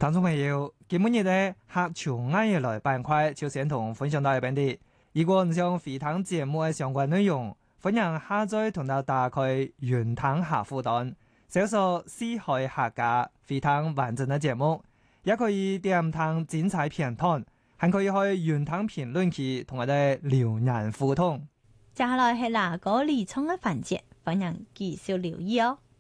聽眾朋友，今日咧客潮啱嘢來板塊，就先同分享到呢邊啲。如果唔想回聽節目嘅相關內容，歡迎下載同到打開雲聽客戶端，搜索四海客家回聽完整嘅節目，也可以點聽精彩片段，還可以去雲聽評論區同我哋留言互動。 接下來係哪個理倉嘅環節，歡迎繼續留意哦。